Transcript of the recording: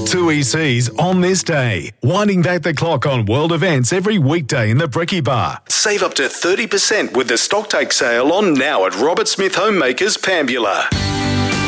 TUI Seas on this day. Winding back the clock on world events every weekday in the Bricky Bar. Save up to 30% with the stocktake sale on now at Robert Smith Homemakers, Pambula.